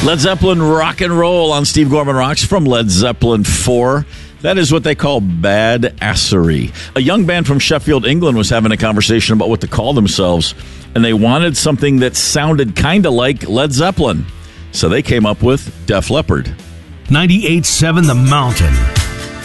Led Zeppelin Rock and Roll on Steve Gorman Rocks from Led Zeppelin 4. That is what they call badassery. A young band from Sheffield, England was having a conversation about what to call themselves, and they wanted something that sounded kind of like Led Zeppelin. So they came up with Def Leppard. 98.7 The Mountain.